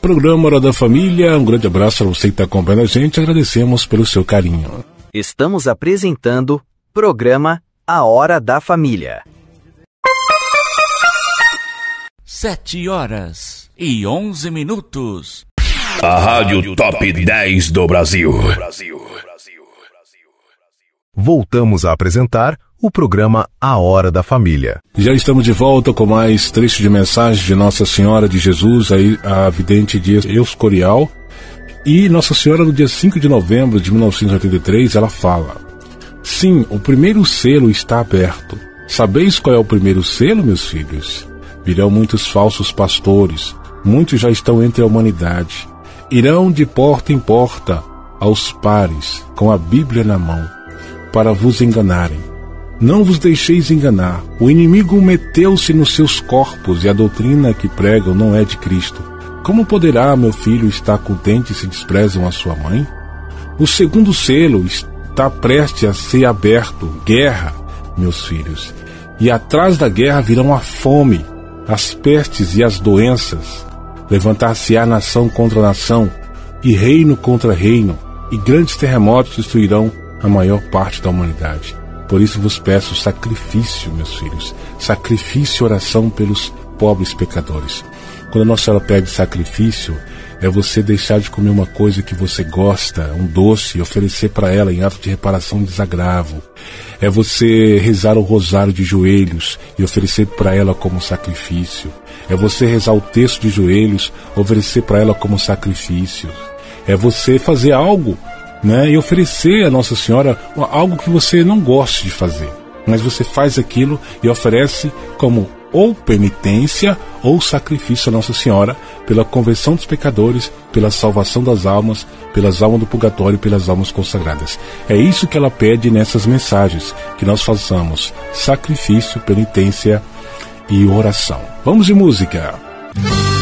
programa Hora da Família. Um grande abraço para você que está acompanhando a gente. Agradecemos pelo seu carinho. Estamos apresentando programa A Hora da Família. 7h11. A Rádio Top 10 do Brasil. Voltamos a apresentar o programa A Hora da Família. Já estamos de volta com mais trecho de mensagem de Nossa Senhora de Jesus, a vidente de Escorial. E Nossa Senhora, no dia 5 de novembro de 1983, ela fala: sim, o primeiro selo está aberto. Sabeis qual é o primeiro selo, meus filhos? Virão muitos falsos pastores, muitos já estão entre a humanidade. Irão de porta em porta, aos pares, com a Bíblia na mão, para vos enganarem. Não vos deixeis enganar. O inimigo meteu-se nos seus corpos e a doutrina que pregam não é de Cristo. Como poderá, meu filho, estar contente se desprezam a sua mãe? O segundo selo está prestes a ser aberto. Guerra, meus filhos. E atrás da guerra virão a fome, as pestes e as doenças. Levantar-se-á nação contra nação, e reino contra reino, e grandes terremotos destruirão a maior parte da humanidade. Por isso vos peço sacrifício, meus filhos, sacrifício e oração pelos pobres pecadores. Quando a Nossa Senhora pede sacrifício, é você deixar de comer uma coisa que você gosta, um doce, e oferecer para ela em ato de reparação e desagravo. É você rezar o rosário de joelhos e oferecer para ela como sacrifício. É você rezar o texto de joelhos, oferecer para ela como sacrifício. É você fazer algo, né, e oferecer a Nossa Senhora algo que você não goste de fazer, mas você faz aquilo e oferece como ou penitência ou sacrifício a Nossa Senhora pela conversão dos pecadores, pela salvação das almas, pelas almas do purgatório e pelas almas consagradas. É isso que ela pede nessas mensagens, que nós façamos sacrifício, penitência e oração. Vamos de música.